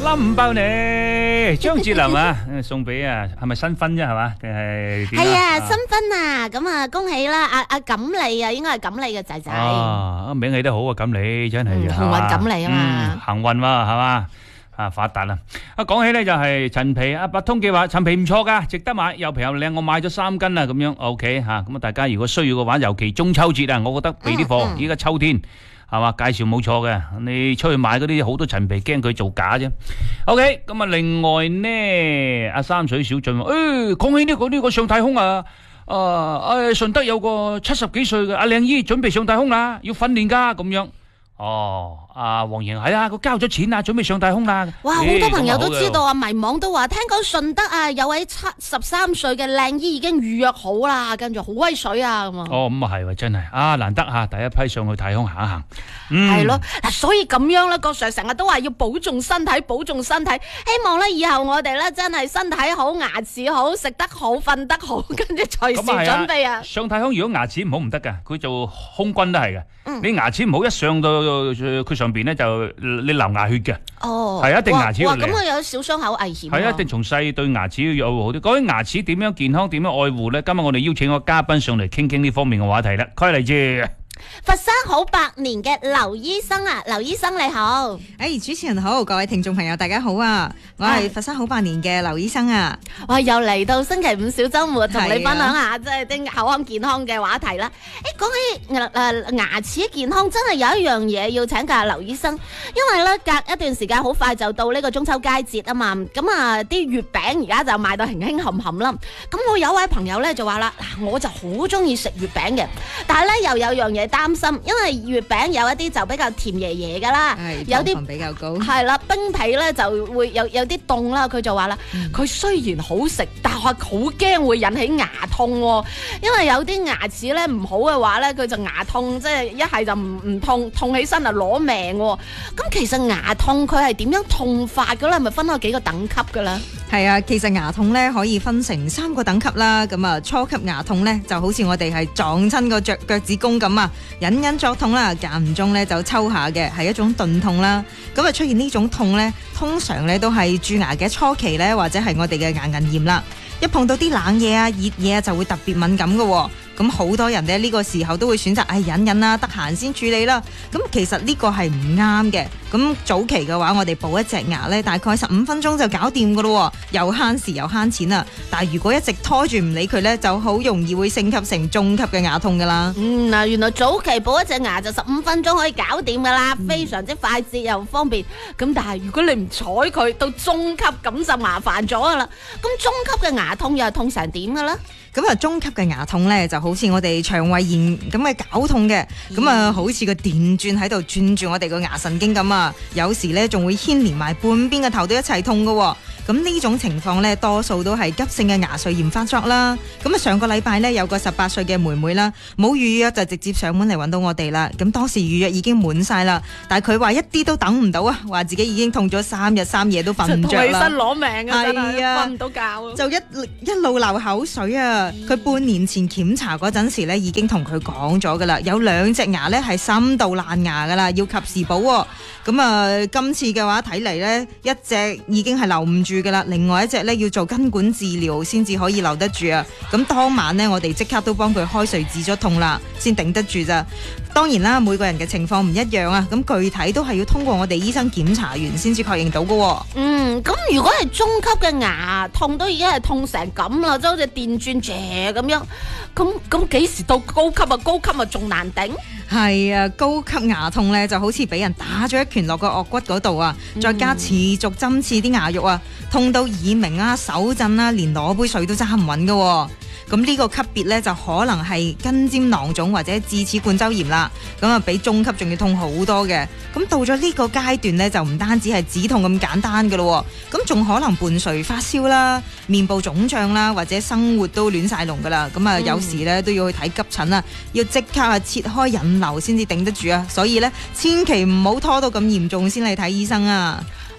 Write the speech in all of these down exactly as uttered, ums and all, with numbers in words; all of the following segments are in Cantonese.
冧爆你，張智霖啊，送俾啊，係咪新婚啫係嘛？定係點啊？ 係啊，新婚啊，咁啊恭喜啦！阿阿錦鯉啊，應該係錦鯉嘅仔仔。 哦，名起得好啊，錦鯉真係幸運錦鯉啊嘛， 幸運喎係嘛？啊發達啦！啊講起咧就係陳皮，阿八通記話陳皮唔錯噶，值得買，又平又靚，我買咗三斤啦咁樣。O K 吓，咁啊大家如果需要嘅話，尤其中秋節啊，我覺得俾啲貨，依家秋天。係嘛？介紹冇錯嘅，你出去買嗰啲好多陳皮，驚佢做假啫。OK，咁啊，另外呢，阿三水小俊話，誒，講起呢個呢個上太空啊，誒誒，順德有個七十幾歲嘅阿靚姨準備上太空啦，要訓練噶咁樣。哦，阿黃瑩係啊，佢交咗錢啦，準備上太空啦。 哇，好多朋友都知道啊，迷惘都話，聽講順德啊有位七十三歲嘅靚姨已經預約好啦，跟住好威水啊咁啊。 哦，咁啊係喎，真係啊難得吓，第一批上去太空行一行。嗯， 係咯，嗱，所以咁樣咧，郭 Sir 成日都話要保重身體，保重身體，希望咧以後我哋咧真係身體好，牙齒好，食得好，瞓得好，跟住隨時準備啊。 上太空如果牙齒唔好唔得噶，佢做空軍都係嘅。你牙齒唔好，一上到佢上邊咧就你流牙血嘅。哦，係一定牙齒要靚。 哇，咁我有小傷口危險。 係一定從細對牙齒要好啲。講起牙齒點樣健康，點樣愛護咧？今日我哋邀請個嘉賓上嚟傾傾呢方面嘅話題啦。佢嚟自佛山好百年嘅劉醫生啊，劉醫生你好。 誒、哎，主持人好，各位聽眾朋友大家好啊！我係佛山好百年嘅劉醫生啊。 哇，又嚟到星期五小周末，同你分享下即係啲口腔健康嘅話題啦。誒，講起誒、呃、牙齒健康，真係有一樣嘢要請教劉醫生，因為咧隔一段時間好快就到呢個中秋佳節啊嘛。咁啊，啲月餅而家就賣到輕輕冚冚啦。咁我有位朋友咧就話啦，嗱，我就好中意食月餅嘅，但係咧又有樣嘢擔心，因為月餅有一啲就比較甜爺爺噶啦，有啲比較高， 係啦，冰皮咧就會有有啲凍啦。佢就話啦，佢、嗯、雖然好食，但係好驚會引起牙痛、哦，因為有啲牙齒咧唔好嘅話咧，佢就牙痛，即係一係就唔唔痛，痛起身啊攞命、哦。咁其實牙痛佢係點樣痛法噶啦？係咪分開幾個等級噶啦？ 係啊，其實牙痛咧可以分成三個等級啦。咁啊，初級牙痛咧就好似我哋係撞親個腳腳趾公咁啊，隱隱作痛啦，間唔中咧就抽下嘅，係一種鈍痛啦。咁啊出現呢種痛咧，通常咧都係蛀牙嘅初期咧，或者係我哋嘅牙齦炎啦。一碰到啲冷嘢啊、熱嘢啊，就會特別敏感嘅。咁好多人咧呢個時候都會選擇唉忍忍啦，得閒先處理啦。咁其實呢個係唔啱嘅。咁早期嘅話，我哋補一隻牙咧，大概十五分鐘就搞掂噶咯，又慳時又慳錢啊！但係如果一直拖住唔理佢咧，就好容易會升級成中級嘅牙痛噶啦。 嗯，嗱，原來早期補一隻牙就十五分鐘可以搞掂噶啦，嗯、非常之快捷又方便。咁但係如果你唔睬佢，到中級咁就麻煩咗噶啦。咁中級嘅牙痛又係痛成點噶啦？ 咁啊，中級嘅牙痛咧，就好似我哋腸胃炎咁嘅絞痛嘅，咁啊、嗯，好似個電鑽喺度轉住我哋個牙神經咁啊，有時咧仲會牽連埋半邊嘅頭都一齊痛噶。咁呢種情況咧，多數都係急性嘅牙髓炎發作啦。咁啊，上個禮拜咧有個十八歲嘅妹妹啦，冇預約就直接上門嚟揾到我哋啦。咁當時預約已經滿晒啦，但係佢話一啲都等唔到啊，話自己已經痛咗三日三夜都瞓唔着啦， 痛起身攞命啊，真係啊， 瞓唔到覺啊， 就一一路流口水啊。佢、嗯、半年前檢查嗰陣時咧，已經同佢講咗噶啦，有兩隻牙咧係深度爛牙噶啦，要及時補。咁啊，今次嘅話睇嚟咧，一隻已經係留唔住噶啦，另外一隻咧要做根管治療先至可以留得住啊。咁當晚呢，我哋即刻都幫佢開髓止咗痛啦，先頂得住咋。當然啦，每個人嘅情況唔一樣啊，咁具體都係要通過我哋醫生檢查完先至確認到噶。嗯， 咁如果係中級嘅牙痛都已經係痛成咁啦，即係好似電鑽啫咁樣，咁咁幾時到高級啊？高級啊仲難頂。 係啊，高級牙痛咧就好似俾人打咗一拳落個顎骨嗰度啊，再加持續針刺啲牙肉啊，痛到耳鳴啊、手震啊，連攞杯水都揸唔穩噶。咁呢個級別咧就可能係根尖囊腫或者智齒冠周炎啦，咁啊比中級仲要痛好多嘅。咁到咗呢個階段咧就唔單止係止痛咁簡單噶咯，咁仲可能伴隨發燒啦、面部腫脹啦，或者生活都亂晒龍噶啦。咁啊有時咧都要去睇急診啊，要即刻啊切開引流先至頂得住啊。所以咧千祈唔好拖到咁嚴重先嚟睇醫生啊。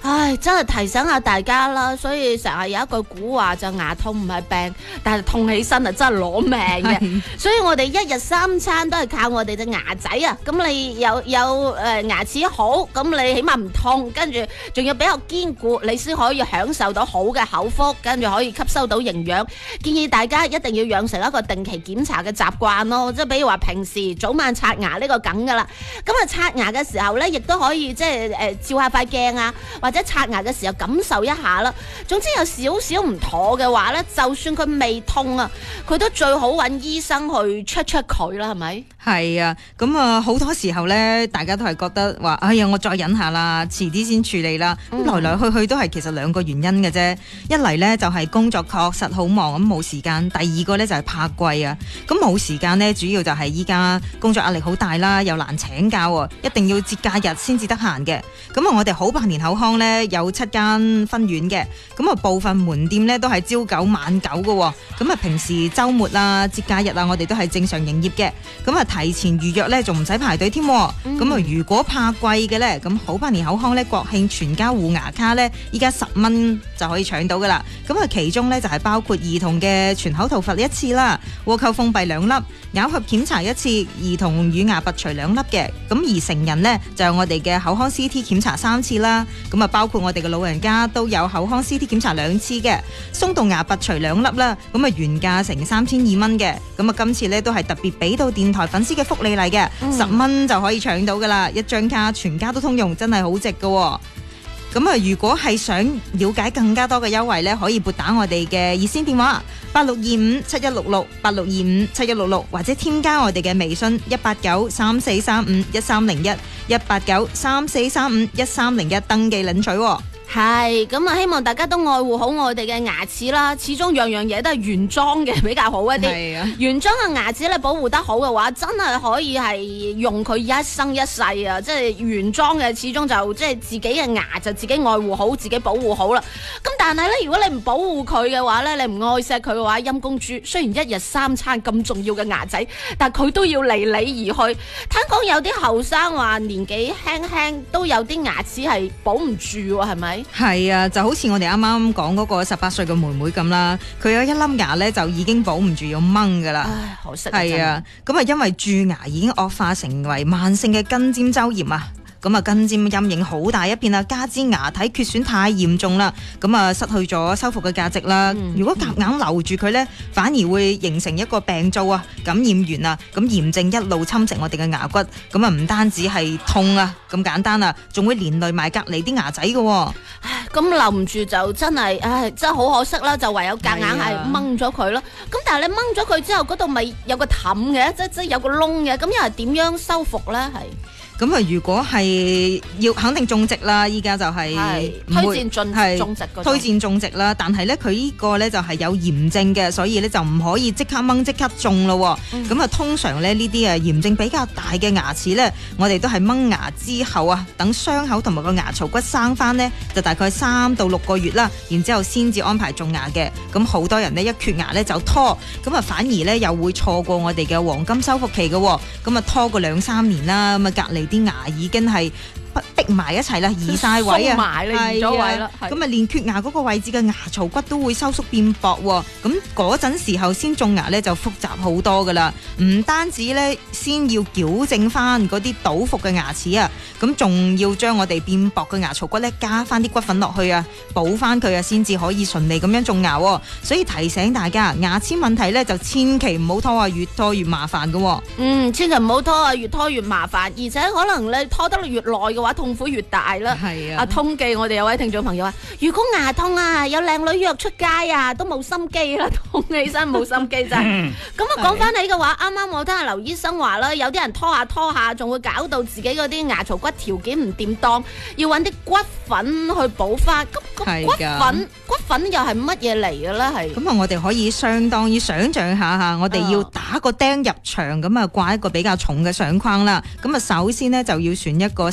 唉，真係提醒下大家啦，所以成日有一句古話就牙痛唔係病，但係痛起身啊真係攞命嘅。所以我哋一日三餐都係靠我哋隻牙仔啊。咁你有有誒、呃、牙齒好，咁你起碼唔痛，跟住仲要比較堅固，你先可以享受到好嘅口福，跟住可以吸收到營養。建議大家一定要養成一個定期檢查嘅習慣咯，即係比如話平時早晚刷牙呢個梗噶啦。咁啊刷牙嘅時候呢，亦都可以即係誒照下塊鏡啊，或者刷牙嘅時候感受一下啦。總之有少少唔妥嘅話呢，就算佢未痛啊，佢都最好揾醫生去 check check 佢啦，係咪？ 係啊，咁啊好多時候呢，大家都係覺得話，哎呀，我再忍下啦，遲啲先處理啦。咁、嗯、來來去去都係其實兩個原因嘅啫。一嚟呢，就係、是、工作確實好忙咁冇時間，第二個呢，就係、是、怕貴啊。咁冇時間呢，主要就係依家工作壓力好大啦，又難請假喎，一定要節假日先至得閒嘅。咁啊，我哋好百年口腔呢，有七間分院嘅，咁啊部分門店呢，都係朝九晚九嘅。咁啊平時週末啊、節假日啊，我哋都係正常營業嘅。咁啊提前預約呢，仲唔使排隊添。咁啊、嗯、如果怕貴嘅呢，咁好百年口腔呢，國慶全家護牙卡呢，依家十蚊就可以搶到噶啦。咁啊其中呢，就係包括兒童嘅全口塗氟一次啦，窩溝封閉兩粒，咬合檢查一次，兒童乳牙拔除兩粒嘅。咁而成人呢，就有我哋嘅口腔 C T 檢查三次啦。咁啊包括我哋嘅老人家都有口腔 C T 檢查兩次嘅，鬆動牙拔除兩粒啦。咁啊原價成三千二蚊嘅。咁啊今次呢，都係特別俾到電台粉絲嘅福利嚟嘅，十蚊、嗯、就可以搶到噶啦，一張卡全家都通用，真係好值噶。咁啊如果係想了解更加多嘅優惠呢，可以撥打我哋嘅熱線電話八六二五七一六六八六二五七一六六，或者添加我哋嘅微信一八九三四三五一三零一一八九三四三五一三零一登記領取。 係咁啊！希望大家都愛護好我哋嘅牙齒啦。始終樣樣嘢都係原裝嘅比較好一啲。係啊，原裝嘅牙齒咧保護得好嘅話，真係可以係用佢一生一世啊！即係原裝嘅，始終就即係自己嘅牙就自己愛護好，自己保護好啦。咁但係咧，如果你唔保護佢嘅話咧，你唔愛錫佢嘅話，陰公豬。雖然一日三餐咁重要嘅牙仔，但佢都要離你而去。聽講有啲後生話年紀輕輕都有啲牙齒係保唔住喎，係咪？ 係啊，就好似我哋啱啱講嗰個十八歲嘅妹妹咁啦，佢有一粒牙咧就已經保唔住要掹噶啦。 唉，可惜。 係啊，咁啊因為蛀牙已經惡化成為慢性嘅根尖周炎啊。咁啊根尖陰影好大一片啊，加之牙體缺損太嚴重啦，咁啊失去咗修復嘅價值啦。嗯、如果夾硬留住佢呢，反而會形成一個病灶啊，感染源啊，咁炎症一路侵蝕我哋嘅牙骨，咁啊唔單止係痛啊咁簡單啊，仲會連累埋隔離啲牙仔嘅。 唉，咁留唔住就真係，唉，真係好可惜啦，就唯有夾硬係掹咗佢咯。咁但係你掹咗佢之後，嗰度咪有個氹嘅，即即有個窿嘅，咁又係點樣修復呢？係。 咁啊，如果係要肯定種植啦，依家就係、 是、推薦種種植嗰種推薦種植啦。但係咧，佢呢個咧就係有炎症嘅，所以咧就唔可以即刻掹即刻種咯。咁啊、嗯，通常咧呢啲啊炎症比較大嘅牙齒咧，我哋都係掹牙之後啊，等傷口同埋個牙槽骨生翻呢，就大概三到六個月啦，然之後先至安排種牙嘅。咁好多人呢，一缺牙咧就拖，咁啊反而咧又會錯過我哋嘅黃金修復期嘅。咁啊拖個兩三年啦，咁啊隔離啲牙已經係逼埋一齊啦，移晒位啊， 移咗位啦， 咁啊連缺牙嗰個位置嘅牙槽骨都會收縮變薄，咁嗰陣時候先種牙咧就複雜好多噶啦，唔單止咧先要矯正翻嗰啲倒伏嘅牙齒啊，咁仲要將我哋變薄嘅牙槽骨咧加翻啲骨粉落去啊，補翻佢啊，先至可以順利咁樣種牙。所以提醒大家，牙齒問題咧就千祈唔好拖啊，越拖越麻煩噶。 嗯，千祈唔好拖啊，越拖越麻煩，而且可能你拖得越耐嘅話，痛苦越大啦。係啊，阿通記，我哋有位聽眾朋友話，如果牙痛啊，有靚女約出街啊，都冇心機啦，痛起身冇心機真係。咁啊，講翻起嘅話，啱啱我聽阿劉醫生話啦，有啲人拖下拖下，仲會搞到自己嗰啲牙槽骨條件唔掂當，要揾啲骨粉去補翻。咁骨粉骨粉又係乜嘢嚟嘅咧？係咁啊，我哋可以相當於想象下吓，我哋要打個釘入牆咁啊，掛一個比較重嘅相框啦。咁啊，首先呢，就要選一個實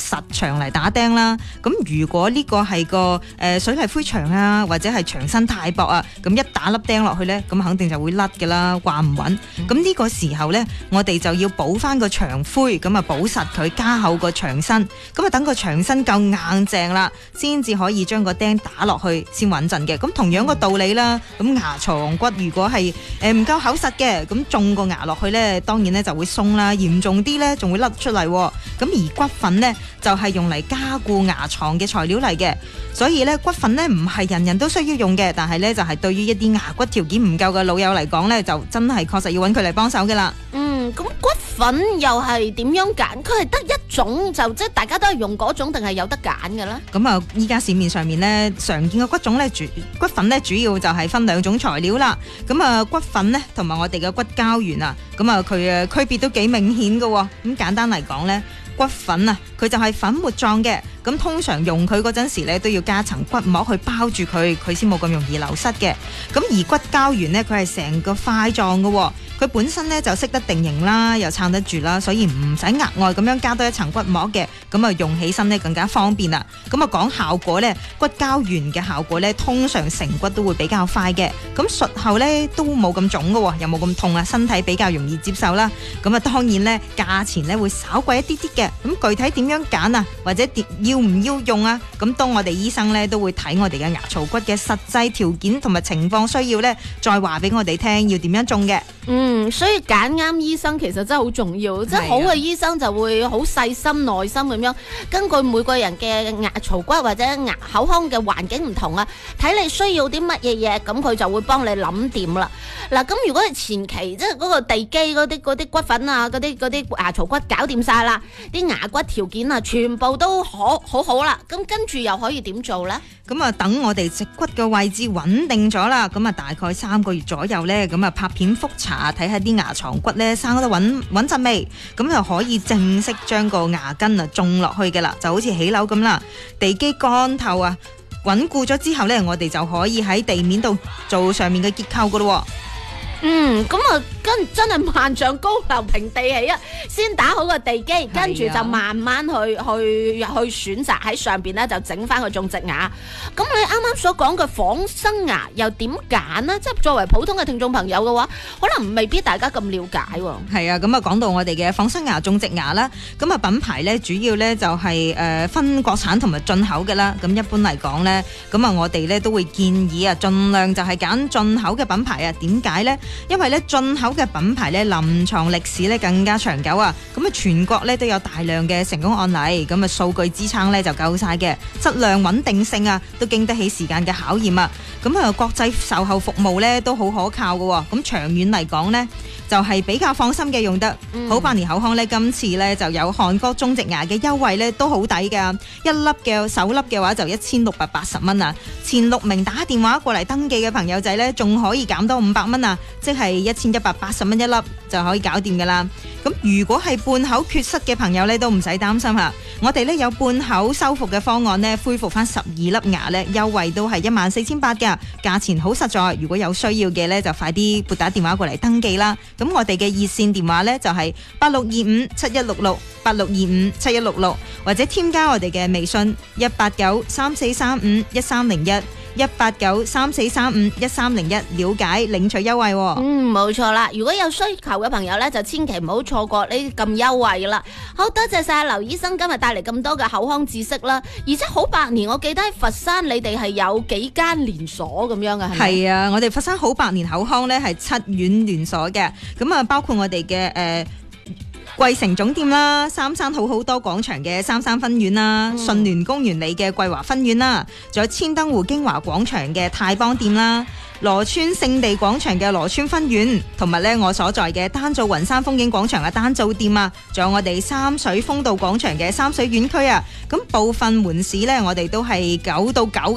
牆嚟打釘啦。咁如果呢個係個誒水泥灰牆啊，或者係牆身太薄啊，咁一打粒釘落去呢，咁肯定就會甩㗎啦，掛唔穩。咁呢個時候呢，我哋就要補翻個牆灰，咁啊補實佢，加厚個牆身，咁啊等個牆身夠硬淨啦，先至可以將個釘打落去先穩陣嘅。咁同樣個道理啦，咁牙床骨如果係誒唔夠厚實嘅，咁種個牙落去呢，當然呢就會鬆啦，嚴重啲呢仲會甩出嚟。咁而骨粉呢，就係用嚟加固牙床嘅材料嚟嘅，所以呢，骨粉呢唔係人人都需要用嘅，但係呢，就係對於一啲牙骨條件唔夠嘅老友嚟講呢，就真係確實要揾佢嚟幫手㗎啦。 嗯，咁骨粉又係點樣揀？佢係得一種就即係大家都係用嗰種，定係有得揀嘅咧？ 咁啊，依家市面上面呢，常見嘅骨種呢，主骨粉呢，主要就係分兩種材料啦。咁啊，骨粉呢，同埋我哋嘅骨膠原啊，咁啊佢嘅區別都幾明顯嘅。咁簡單嚟講呢，骨粉啊，佢就係粉末狀嘅。咁通常用佢嗰陣時咧，都要加層骨膜去包住佢，佢先冇咁容易流失嘅。咁而骨膠原呢，佢係成個塊狀嘅，佢本身呢就識得定型啦，又撐得住啦，所以唔使額外咁樣加多一層骨膜嘅。咁啊用起身呢更加方便啦。咁啊講效果呢，骨膠原嘅效果呢，通常成骨都會比較快嘅。咁術後呢都冇咁腫嘅，又冇咁痛啊，身體比較容易接受啦。咁啊當然呢，價錢呢會稍貴一啲啲嘅。咁具體點樣揀啊，或者要唔要用啊？咁當我哋醫生咧都會睇我哋嘅牙槽骨嘅實際條件同埋情況需要咧，再話俾我哋聽要點樣種嘅。 嗯，所以揀啱醫生其實真係好重要，即係好嘅醫生就會好細心耐心咁樣，根據每個人嘅牙槽骨或者牙口腔嘅環境唔同啊，睇你需要啲乜嘢嘢，咁佢就會幫你諗掂啦。嗱，咁如果係前期即係嗰個地基嗰啲嗰啲骨粉啊，嗰啲嗰啲牙槽骨搞掂晒啦，啲牙骨條件啊全部都好好好啦，咁跟住又可以點做呢？ 咁啊，等我哋脊骨嘅位置穩定咗啦，咁啊大概三個月左右呢，咁啊拍片覆查睇下啲牙床骨呢生得穩穩陣未，咁就可以正式將個牙根啊種落去嘅啦，就好似起樓咁啦，地基乾透啊穩固咗之後呢，我哋就可以喺地面度做上面嘅結構噶咯。 嗯，咁啊，跟真係萬丈高樓平地起啊！先打好個地基，跟住就慢慢去去去選擇喺上邊咧，就整翻個種植牙。咁你啱啱所講嘅仿生牙又點揀呢？即係作為普通嘅聽眾朋友嘅話，可能未必大家咁了解喎。 係啊，咁啊講到我哋嘅仿生牙種植牙啦，咁啊品牌咧主要咧就係誒分國產同埋進口嘅啦。咁一般嚟講咧，咁啊我哋咧都會建議啊，盡量就係揀進口嘅品牌啊。點解咧？因為咧進口嘅品牌咧臨床歷史咧更加長久啊，咁啊全國咧都有大量嘅成功案例，咁啊數據支撐咧就夠晒嘅，質量穩定性啊都經得起時間嘅考驗啊，咁啊國際售後服務咧都好可靠嘅，咁長遠嚟講呢，就係比較放心嘅用得。嗯、好百年口腔咧今次咧就有韓國種植牙嘅優惠咧都好抵噶，一粒嘅手粒嘅話就一千六百八十蚊啊，前六名打電話過嚟登記嘅朋友仔咧仲可以減多五百蚊啊，即係一千一百八十蚊一粒就可以搞掂噶啦。咁如果係半口缺失嘅朋友咧都唔使擔心吓，我哋咧有半口修復嘅方案咧，恢復翻十二粒牙咧，優惠都係一萬四千八噶，價錢好實在。如果有需要嘅咧，就快啲撥打電話過嚟登記啦。咁我哋嘅熱線電話咧就係八六二五七一六六八六二五七一六六，或者添加我哋嘅微信一八九三四三五一三零一。一八九三四三五一三零一，了解領取優惠。 嗯，冇錯啦。如果有需求嘅朋友呢，就千祈唔好錯過呢咁優惠啦。好多謝晒劉醫生今日帶嚟咁多嘅口腔知識啦。而且好百年，我記得喺佛山你哋係有幾間連鎖咁樣嘅，係咪？ 係啊，我哋佛山好百年口腔呢係七院連鎖嘅，咁啊包括我哋嘅誒。呃桂城總店啦，三山好好多廣場嘅三山分院啦，順、嗯、聯公園里嘅桂華分院啦，仲有千燈湖京華廣場嘅泰邦店啦，羅村聖地廣場嘅羅村分院，同埋咧我所在嘅丹灶雲山風景廣場嘅丹灶店啊，仲有我哋三水豐道廣場嘅三水院區啊，咁部分門市咧我哋都係九到九噶。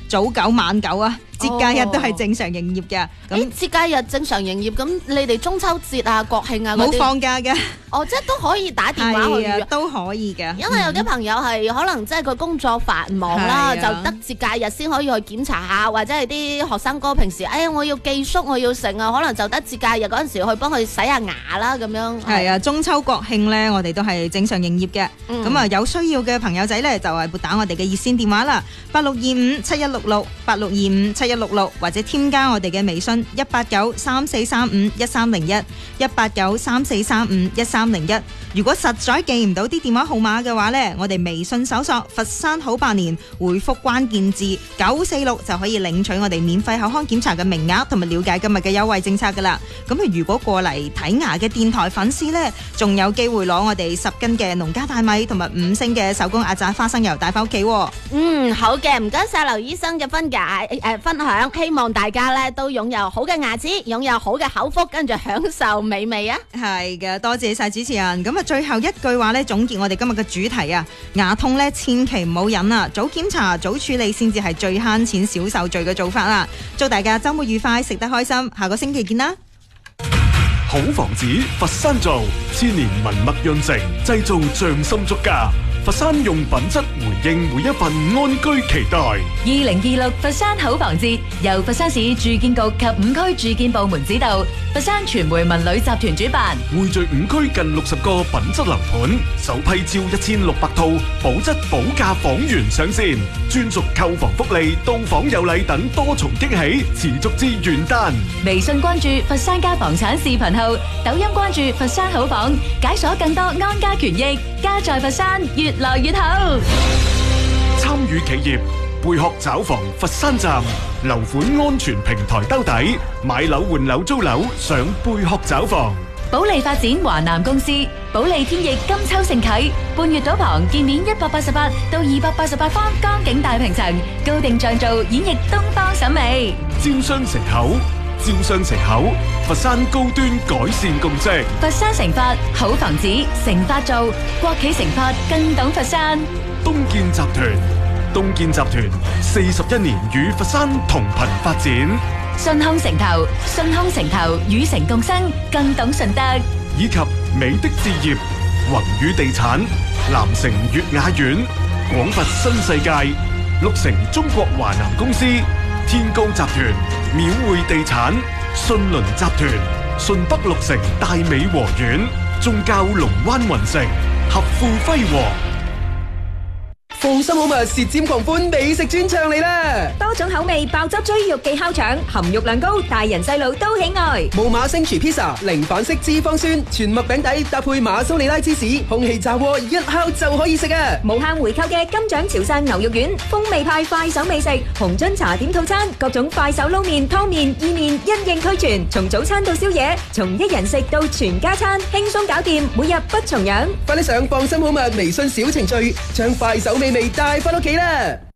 早九晚九啊，節假日都係正常營業嘅。 咁節假日正常營業，咁你哋中秋節啊、國慶啊嗰啲冇放假嘅， 哦，即係都可以打電話去預約， 都可以嘅。 因為有啲朋友係可能即係佢工作繁忙啦，就得節假日先可以去檢查下，或者係啲學生哥平時，哎呀我要寄宿我要剩啊，可能就得節假日嗰陣時去幫佢洗下牙啦咁樣。 係啊，中秋國慶咧，我哋都係正常營業嘅。咁啊，有需要嘅朋友仔咧，就係撥打我哋嘅熱線電話啦，八六二五七一六六，八六二五七一六六，或者添加我哋嘅微信一八九三四三五一三零一，一八九三四三五一三零一。如果實在記唔到啲電話號碼嘅話呢，我哋微信搜索佛山好百年，回覆關鍵字九四六就可以領取我哋免費口腔檢查嘅名額，同埋了解今日嘅優惠政策噶啦。咁啊，如果過嚟睇牙嘅電台粉絲呢，仲有機會攞我哋十斤嘅農家大米同埋五星嘅手工壓榨花生油帶翻屋企。 嗯，好嘅，唔該晒劉醫生嘅分解誒、呃、分享，希望大家呢都擁有好嘅牙齒，擁有好嘅口福，跟住享受美味啊！係嘅，多謝晒主持人。咁啊，最後一句話咧，總結我哋今日嘅主題啊，牙痛咧千祈唔好忍啊，早檢查早處理先至係最慳錢少受罪嘅做法啦。祝大家周末愉快，食得開心，下個星期見啦！ 好房子，佛山造，千年文墨潤成，製造匠心足家。佛山用品質回應每一份安居期待。 二零二六佛山好房節由佛山市住建局及五區住建部門指導，佛山傳媒文旅集團主辦， 匯聚五區近六十個品質樓盤，首批招一千六百套保質保價房源上線，專屬購房福利、到訪有禮等多重驚喜，持續至元旦。 微信關注佛山家房產視頻號，抖音關注佛山好房，解鎖更多安家權益，家在佛山越來越好。 參與企業貝殼找房佛山站樓款安全平台兜底，買樓換樓租樓上貝殼找房。 保利發展華南公司，保利天翼金秋盛啟，半月島旁建面一百八十八到二百八十八方江景大平層，高定像造演繹東方審美。 招商城口，招商城口，佛山高端改善共識。 佛山成發好房子，成發造國企成發更懂佛山。 東建集團，東建集團四十一年與佛山同頻發展。 順康城投，順康城投與城共生，更懂順德。 以及美的置業、宏宇地產、南城粵雅苑、廣佛新世界、綠城中國華南公司、天高集團、廟匯地產、信倫集團、順北綠城大美和苑、宗教龍灣雲城、合富輝煌。 放心好物舌尖狂歡美食專場嚟啦！ 多種口味爆汁追肉記烤腸，含肉量高，大人細路都喜愛。 木馬星廚 pizza 零反式脂肪酸，全麥餅底搭配馬蘇里拉芝士，空氣炸鍋一烤就可以食啊！ 無限回購嘅金獎潮汕牛肉丸，風味派快手美食，紅樽茶點套餐，各種快手撈麵、湯麵、意麵一應俱全，從早餐到宵夜，從一人食到全家餐，輕鬆搞掂，每日不重樣。 快啲上放心好物微信小程序，將快手美味帶翻屋企啦！